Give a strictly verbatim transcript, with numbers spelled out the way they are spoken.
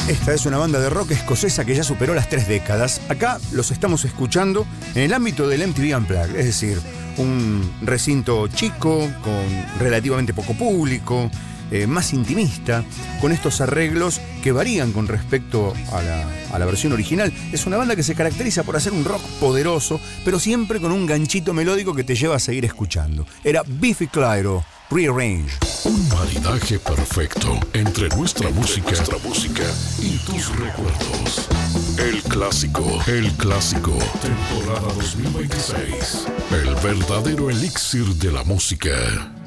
Esta es una banda de rock escocesa que ya superó las tres décadas. Acá los estamos escuchando en el ámbito del M T V Unplugged, es decir, un recinto chico, con relativamente poco público, eh, más intimista, con estos arreglos que varían con respecto a la, a la versión original. Es una banda que se caracteriza por hacer un rock poderoso, pero siempre con un ganchito melódico que te lleva a seguir escuchando. Era Biffy Clyro, Rearrange. Un maridaje perfecto entre nuestra música, nuestra música y tus recuerdos. El clásico, el clásico, temporada dos mil veintiséis. El verdadero elixir de la música.